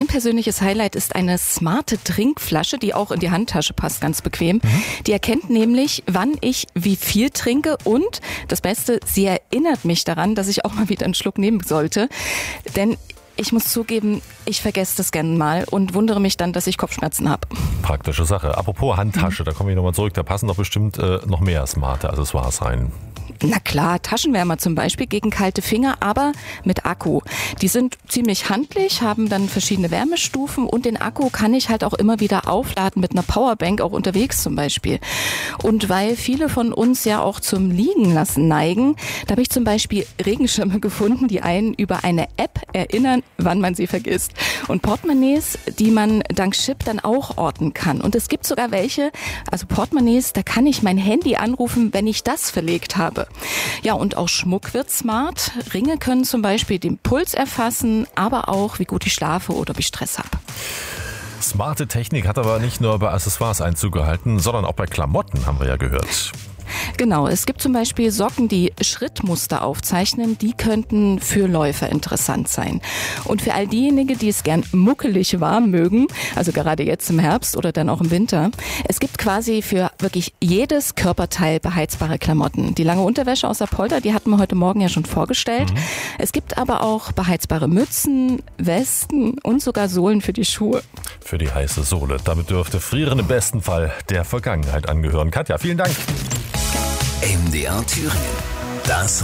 persönliches Highlight ist eine smarte Trinkflasche, die auch in die Handtasche passt, ganz bequem. Die erkennt nämlich, wann ich wie viel trinke und das Beste, sie erinnert mich daran, dass ich auch mal wieder einen Schluck nehmen sollte. Denn ich muss zugeben, ich vergesse das gerne mal und wundere mich dann, dass ich Kopfschmerzen habe. Praktische Sache. Apropos Handtasche, da komme ich nochmal zurück. Da passen doch bestimmt noch mehr smarte Accessoires rein. Na klar, Taschenwärmer zum Beispiel gegen kalte Finger, aber mit Akku. Die sind ziemlich handlich, haben dann verschiedene Wärmestufen und den Akku kann ich halt auch immer wieder aufladen mit einer Powerbank, auch unterwegs zum Beispiel. Und weil viele von uns ja auch zum Liegenlassen neigen, da habe ich zum Beispiel Regenschirme gefunden, die einen über eine App erinnern, wann man sie vergisst. Und Portemonnaies, die man dank Chip dann auch orten kann. Und es gibt sogar welche, also Portemonnaies, da kann ich mein Handy anrufen, wenn ich das verlegt habe. Ja, und auch Schmuck wird smart. Ringe können zum Beispiel den Puls erfassen, aber auch, wie gut ich schlafe oder ob ich Stress habe. Smarte Technik hat aber nicht nur bei Accessoires Einzug gehalten, sondern auch bei Klamotten, haben wir ja gehört. Genau, es gibt zum Beispiel Socken, die Schrittmuster aufzeichnen. Die könnten für Läufer interessant sein. Und für all diejenigen, die es gern muckelig warm mögen, also gerade jetzt im Herbst oder dann auch im Winter, es gibt quasi für wirklich jedes Körperteil beheizbare Klamotten. Die lange Unterwäsche aus Apolda, die hatten wir heute Morgen ja schon vorgestellt. Es gibt aber auch beheizbare Mützen, Westen und sogar Sohlen für die Schuhe. Für die heiße Sohle. Damit dürfte Frieren im besten Fall der Vergangenheit angehören. Katja, vielen Dank. MDR Thüringen. Das